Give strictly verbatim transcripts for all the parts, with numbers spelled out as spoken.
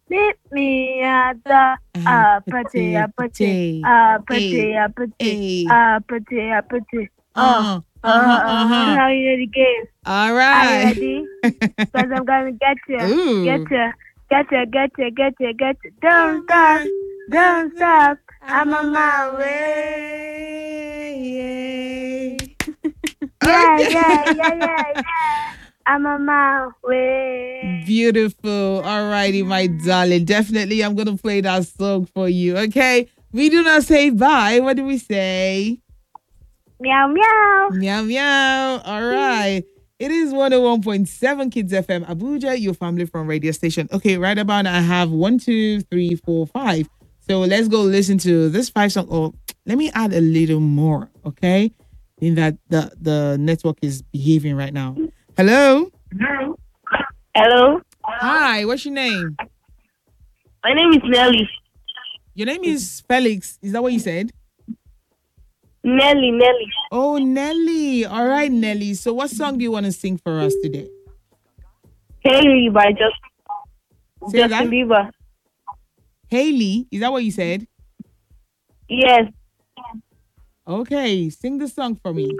Meet me at the apathy, apathy, Apate. apathy, Hey. apathy, Hey. apathy, apathy. Oh, Uh, uh, uh-huh, uh, uh-huh. now you know the game. All Are you right. ready? Because I'm gonna get you, get Ooh. you, get you, get you, get you, get you. Don't Oh, stop, man. don't Uh, stop. I'm I'm on on my my way. way. Yeah, Okay. yeah, yeah, yeah, yeah. I'm on my way. Beautiful. All righty, my darling. Definitely, I'm going to play that song for you. Okay. We do not say bye. What do we say? Meow, meow. Meow, meow. All right. It is one oh one point seven Kids F M, Abuja, your family from radio station. Okay, right about now, I have one, two, three, four, five. So let's go listen to this five song. Oh, let me add a little more. Okay. In that the, the network is behaving right now. Hello. Hello. Hi. What's your name? My name is Nelly. Your name is Felix. Is that what you said? Nelly, Nelly. Oh, Nelly. All right, Nelly. So, what song do you want to sing for us today? Haley by just Say Justin that. Bieber. Haley. Is that what you said? Yes. Okay. Sing the song for me.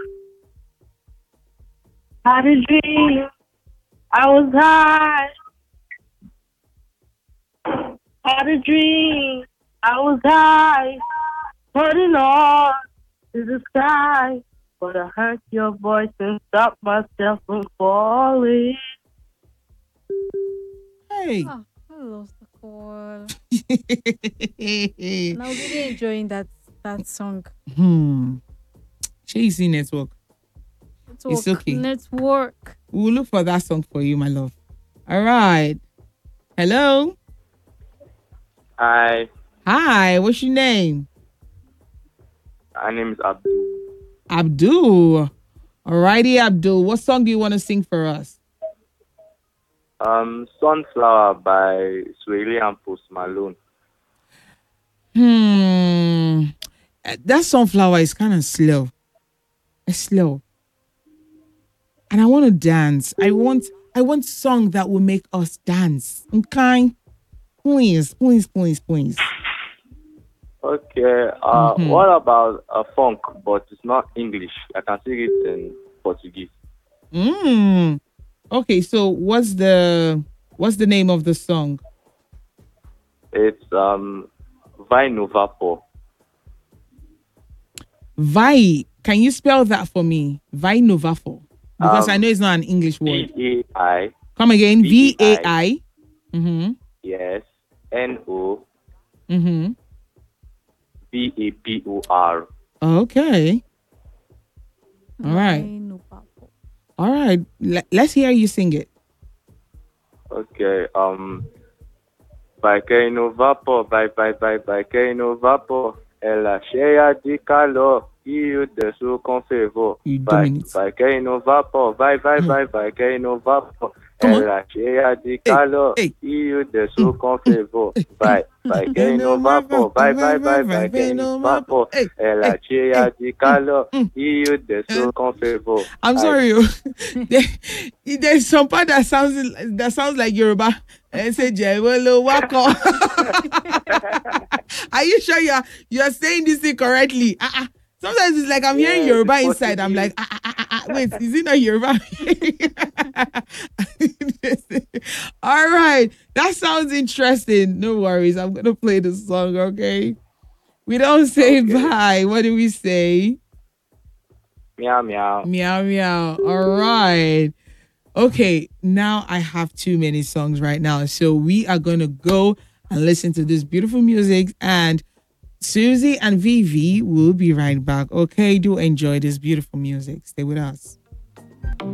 Had a dream. I was high. Had a dream. I was high. Holding on to the sky. But I heard your voice and stopped myself from falling. Hey. Ah, I lost the call. hmm. And I was really enjoying that that song. She's in network. It's Network, okay. network. We'll look for that song for you, my love. All right. Hello. Hi, Hi. What's your name? my name is Abdul. Abdul. Alrighty, Abdul. What song do you want to sing for us? Um, Sunflower by Swaley and Post Malone. Hmm. Uh, That sunflower is kind of slow. It's slow. And I want to dance. I want I want song that will make us dance. Okay? Please, please, please, please. Okay, uh, Mm-hmm. what about a funk, but it's not English? I can sing it in Portuguese. Mm. Okay, so what's the what's the name of the song? It's um, Vai no Vapor. Vai. Can you spell that for me? Vai Novafo. Because I Um, know it's not an English word. V A I Come again. V V A A I I. Mm-hmm. yes N O Mm-hmm. V A P O R. Okay. All Why right. no papo? All right. Let, let's hear you sing it. Okay, um, vai que no vapor, vai, vai, vai, vai que no vapor. Ela cheia de calor e o desço com fervor. You Vai, dominate. vai que no vapor, vai, vai, Mm. vai, vai que no vapor. Come on. Ela cheia de Hey, calor hey. e o desço com fervor. Hey, Vai, vai que no vapor, vai, vai, vai, vai que no vapor. Hey, Ela hey, cheia hey. de calor Mm. e o desço com fervor. I'm Ai, sorry. oh. There- There's some part that sounds that sounds like Yoruba. And say "Jewelo wako." Are you sure you're you're saying this thing correctly? Uh-uh. Sometimes it's like I'm hearing yes, Yoruba it's inside. I'm like, Portuguese. ah, ah, ah, ah, ah, wait, is it not Yoruba? All right. That sounds interesting. No worries. I'm gonna play the song, okay? We don't say Okay. bye. What do we say? Meow, meow. Meow meow. All right. Okay, now I have too many songs right now. So we are gonna go and listen to this beautiful music, and Susie and Vivi will be right back. Okay, do enjoy this beautiful music. Stay with us.